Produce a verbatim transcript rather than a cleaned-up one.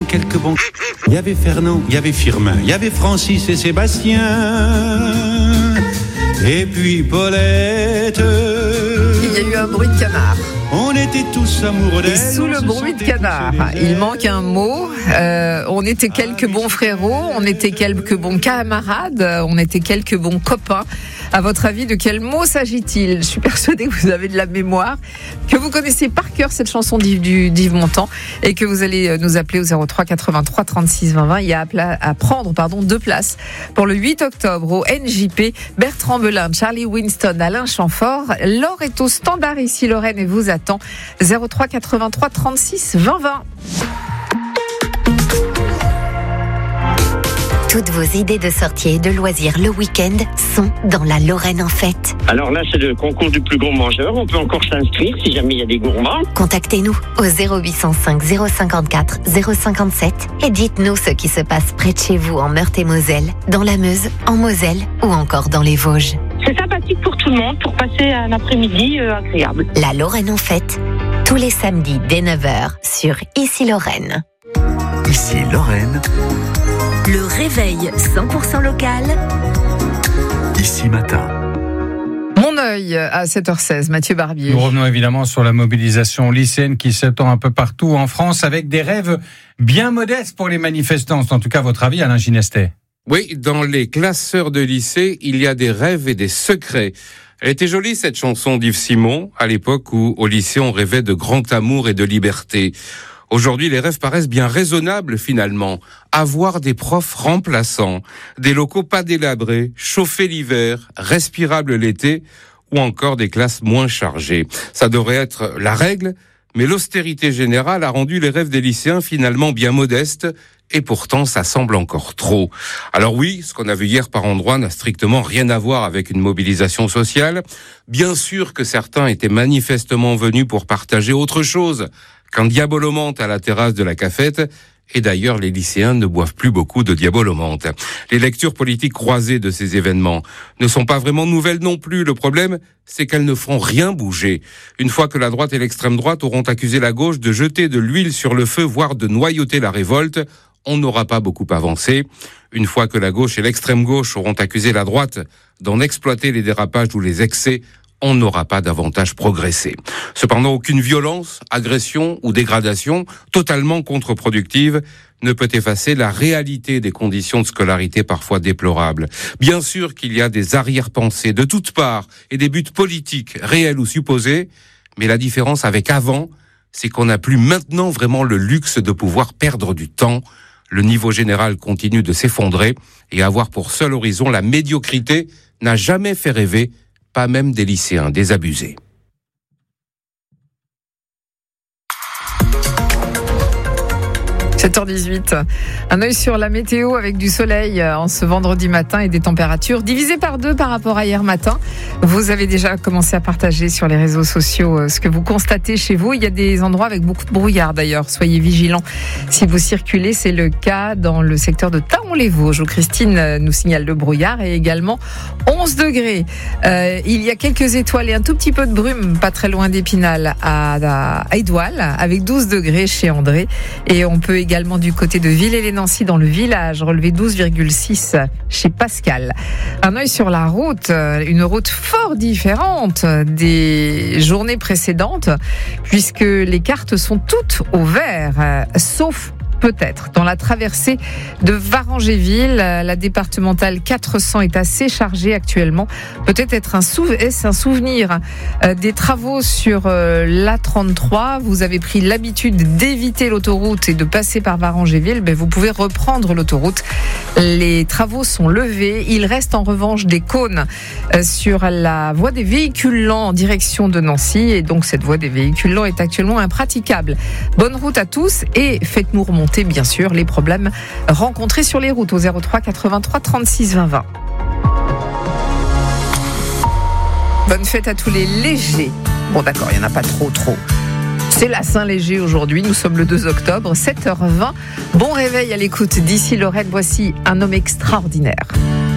quelques bons. Il y avait Fernand, il y avait Firmin, il y avait Francis et Sébastien. Et puis Paulette. Il y a eu un bruit de canard. On était tous amoureux d'elle. Et sous le bruit de canard, il manque un mot. Euh, on était quelques bons frérots, on était quelques bons camarades, on était quelques bons copains. À votre avis, de quel mot s'agit-il ? Je suis persuadée que vous avez de la mémoire, que vous connaissez par cœur cette chanson d'Yves, d'Yves Montand et que vous allez nous appeler au zéro trois quatre-vingt-trois trente-six vingt vingt. Il y a à, pla- à prendre pardon, deux places pour le huit octobre au N J P. Bertrand Belin, Charlie Winston, Alain Chamfort. Laure est au standard ici, Lorraine, et vous attend. zéro trois quatre-vingt-trois trente-six vingt vingt. Toutes vos idées de sortie et de loisirs le week-end sont dans la Lorraine en fête. Alors là, c'est le concours du plus gros mangeur. On peut encore s'inscrire si jamais il y a des gourmands. Contactez-nous au zéro huit cent cinq zéro cinquante-quatre zéro cinquante-sept et dites-nous ce qui se passe près de chez vous en Meurthe-et-Moselle, dans la Meuse, en Moselle ou encore dans les Vosges. C'est sympathique pour tout le monde, pour passer un après-midi euh, agréable. La Lorraine en fête, tous les samedis dès neuf heures sur Ici Lorraine. Ici Lorraine. Le réveil cent pour cent local. Ici matin. Mon œil à sept heures seize, Mathieu Barbier. Nous revenons évidemment sur la mobilisation lycéenne qui s'étend un peu partout en France avec des rêves bien modestes pour les manifestants. En tout cas, votre avis, Alain Ginestet ? Oui, dans les classeurs de lycée, il y a des rêves et des secrets. Elle était jolie, cette chanson d'Yves Simon, à l'époque où, au lycée, on rêvait de grand amour et de liberté. Aujourd'hui, les rêves paraissent bien raisonnables, finalement. Avoir des profs remplaçants, des locaux pas délabrés, chauffés l'hiver, respirables l'été, ou encore des classes moins chargées. Ça devrait être la règle, mais l'austérité générale a rendu les rêves des lycéens finalement bien modestes, et pourtant ça semble encore trop. Alors oui, ce qu'on a vu hier par endroits n'a strictement rien à voir avec une mobilisation sociale. Bien sûr que certains étaient manifestement venus pour partager autre chose qu'un diabolomante à la terrasse de la cafette. Et d'ailleurs, les lycéens ne boivent plus beaucoup de diabolomante. Les lectures politiques croisées de ces événements ne sont pas vraiment nouvelles non plus. Le problème, c'est qu'elles ne feront rien bouger. Une fois que la droite et l'extrême droite auront accusé la gauche de jeter de l'huile sur le feu, voire de noyauter la révolte, on n'aura pas beaucoup avancé. Une fois que la gauche et l'extrême gauche auront accusé la droite d'en exploiter les dérapages ou les excès, on n'aura pas davantage progressé. Cependant, aucune violence, agression ou dégradation totalement contre-productive ne peut effacer la réalité des conditions de scolarité parfois déplorables. Bien sûr qu'il y a des arrière-pensées de toutes parts et des buts politiques réels ou supposés, mais la différence avec avant, c'est qu'on n'a plus maintenant vraiment le luxe de pouvoir perdre du temps. Le niveau général continue de s'effondrer et avoir pour seul horizon la médiocrité n'a jamais fait rêver, pas même des lycéens désabusés. sept heures dix-huit. Un œil sur la météo avec du soleil en ce vendredi matin et des températures divisées par deux par rapport à hier matin. Vous avez déjà commencé à partager sur les réseaux sociaux ce que vous constatez chez vous. Il y a des endroits avec beaucoup de brouillard d'ailleurs. Soyez vigilants si vous circulez. C'est le cas dans le secteur de Thaon-les-Vosges où Christine nous signale le brouillard et également onze degrés. Euh, il y a quelques étoiles et un tout petit peu de brume pas très loin d'Épinal à, à Édoual avec douze degrés chez André. Et on peut également également du côté de Villers-les-Nancy dans le village, relevé douze virgule six chez Pascal. Un œil sur la route, une route fort différente des journées précédentes, puisque les cartes sont toutes au vert, sauf peut-être dans la traversée de Varangéville. La départementale quatre cents est assez chargée actuellement. Peut-être être un sou- est-ce un souvenir euh, des travaux sur euh, l'A trente-trois. Vous avez pris l'habitude d'éviter l'autoroute et de passer par Varangéville. Ben, vous pouvez reprendre l'autoroute. Les travaux sont levés. Il reste en revanche des cônes euh, sur la voie des véhicules lents en direction de Nancy. Et donc cette voie des véhicules lents est actuellement impraticable. Bonne route à tous et faites-nous remonter bien sûr les problèmes rencontrés sur les routes au zéro trois quatre-vingt-trois trente-six vingt vingt. Bonne fête à tous les légers. Bon d'accord, il n'y en a pas trop trop. C'est la Saint-Léger aujourd'hui, nous sommes le deux octobre, sept heures vingt. Bon réveil à l'écoute d'ici Lorraine, voici un homme extraordinaire.